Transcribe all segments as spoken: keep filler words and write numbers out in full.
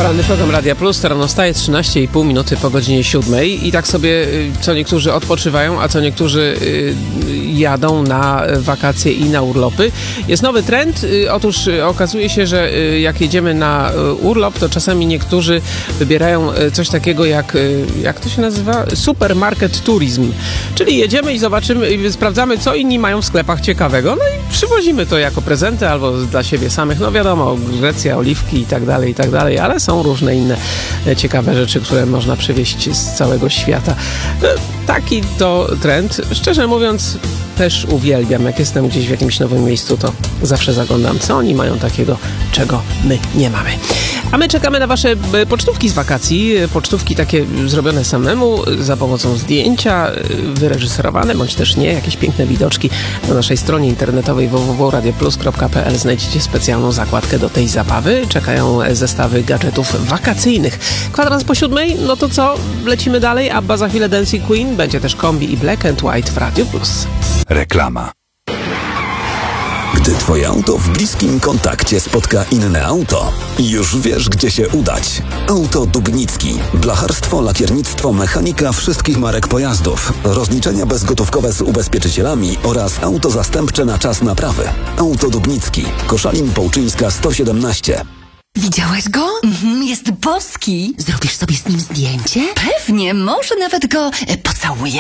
Poranny program Radia Plus, rano wstaje trzynaście i pół minuty po godzinie siódmej i tak sobie co niektórzy odpoczywają, a co niektórzy jadą na wakacje i na urlopy. Jest nowy trend. Otóż okazuje się, że jak jedziemy na urlop, to czasami niektórzy wybierają coś takiego jak, jak to się nazywa? Supermarket tourism. Czyli jedziemy i zobaczymy, i sprawdzamy, co inni mają w sklepach ciekawego. No i przywozimy to jako prezenty albo dla siebie samych. No wiadomo, Grecja, oliwki i tak dalej, i tak dalej, ale są różne inne ciekawe rzeczy, które można przywieźć z całego świata. Taki to trend. Szczerze mówiąc, też uwielbiam. Jak jestem gdzieś w jakimś nowym miejscu, to zawsze zaglądam, co oni mają takiego, czego my nie mamy. A my czekamy na wasze pocztówki z wakacji. Pocztówki takie zrobione samemu, za pomocą zdjęcia, wyreżyserowane, bądź też nie, jakieś piękne widoczki. Na naszej stronie internetowej w w w kropka radio plus kropka p l znajdziecie specjalną zakładkę do tej zabawy. Czekają zestawy gadżetów wakacyjnych. Kwadrans po siódmej, no to co? Lecimy dalej. Abba za chwilę Dancing Queen. Będzie też kombi i Black and White w Radio Plus. Reklama. Gdy twoje auto w bliskim kontakcie spotka inne auto, już wiesz, gdzie się udać. Auto Dubnicki. Blacharstwo, lakiernictwo, mechanika wszystkich marek pojazdów. Rozliczenia bezgotówkowe z ubezpieczycielami oraz auto zastępcze na czas naprawy. Auto Dubnicki. Koszalin Połczyńska sto siedemnaście. Widziałaś go? Mhm, jest boski. Zrobisz sobie z nim zdjęcie? Pewnie, może nawet go e, pocałuję.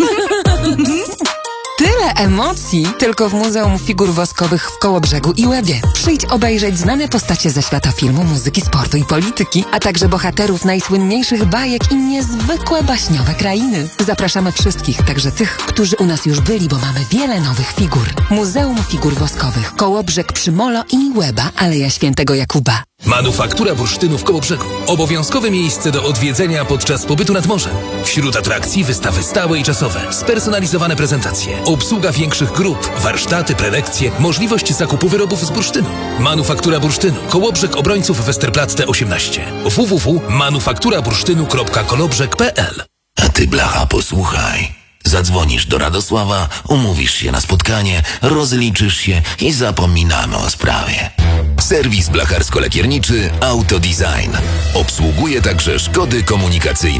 Tyle emocji tylko w Muzeum Figur Woskowych w Kołobrzegu i Łebie. Przyjdź obejrzeć znane postacie ze świata filmu, muzyki, sportu i polityki, a także bohaterów najsłynniejszych bajek i niezwykłe baśniowe krainy. Zapraszamy wszystkich, także tych, którzy u nas już byli, bo mamy wiele nowych figur. Muzeum Figur Woskowych, Kołobrzeg przy Molo i Łeba, Aleja Świętego Jakuba. Manufaktura bursztynu w Kołobrzegu. Obowiązkowe miejsce do odwiedzenia podczas pobytu nad morzem. Wśród atrakcji wystawy stałe i czasowe, spersonalizowane prezentacje, obsługa większych grup, warsztaty, prelekcje, możliwość zakupu wyrobów z bursztynu. Manufaktura bursztynu. Kołobrzeg Obrońców Westerplatte osiemnaście. w w w kropka manufaktura bursztynu kropka kolobrzeg kropka p l. A ty, blacha, posłuchaj. Zadzwonisz do Radosława, umówisz się na spotkanie, rozliczysz się i zapominamy o sprawie. Serwis blacharsko-lakierniczy Autodesign. Obsługuje także szkody komunikacyjne.